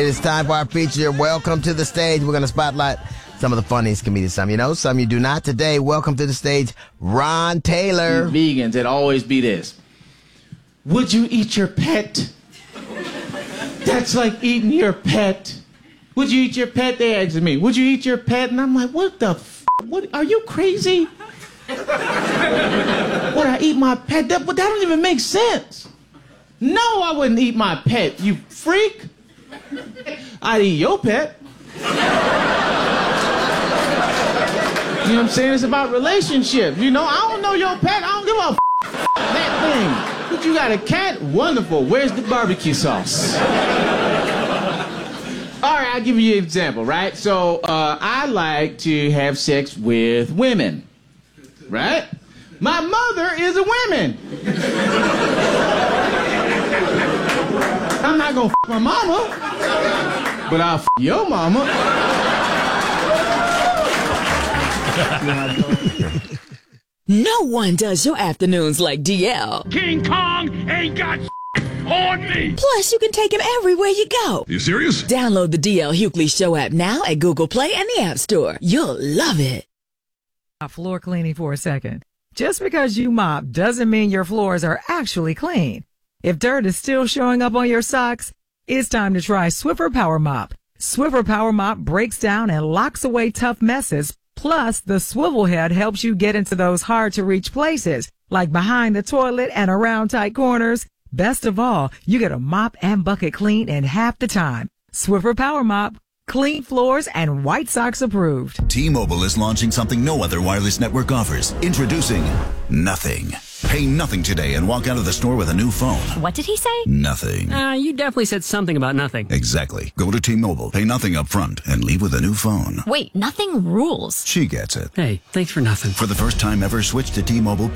It is time for our feature. Welcome to the stage. We're going to spotlight some of the funniest comedians. Some you know, some you do not. Today, welcome to the stage, Ron Taylor. Vegans, it always be this. Would you eat your pet? That's like eating your pet. Would you eat your pet? They asked me, would you eat your pet? And I'm like, what the what? Are you crazy? Would I eat my pet? That don't even make sense. No, I wouldn't eat my pet, you freak. I'd eat your pet. You know what I'm saying? It's about relationships. You know, I don't know your pet. I don't give a that thing. But you got a cat? Wonderful. Where's the barbecue sauce? All right, I'll give you an example, right? So I like to have sex with women, right? My mother is a woman. I'm not gonna my mama, but I'll your mama. No one does your afternoons like DL. King Kong ain't got on me. Plus, you can take him everywhere you go. You serious? Download the DL Hughley Show app now at Google Play and the App Store. You'll love it. Floor cleaning for a second. Just because you mop doesn't mean your floors are actually clean. If dirt is still showing up on your socks, it's time to try Swiffer Power Mop. Swiffer Power Mop breaks down and locks away tough messes. Plus, the swivel head helps you get into those hard-to-reach places, like behind the toilet and around tight corners. Best of all, you get a mop and bucket clean in half the time. Swiffer Power Mop. Clean floors and White Sox approved. T-Mobile is launching something no other wireless network offers. Introducing Nothing. Pay nothing today and walk out of the store with a new phone. What did he say? Nothing. You definitely said something about nothing. Exactly. Go to T-Mobile, pay nothing up front, and leave with a new phone. Wait, nothing rules. She gets it. Hey, thanks for nothing. For the first time ever, switch to T-Mobile.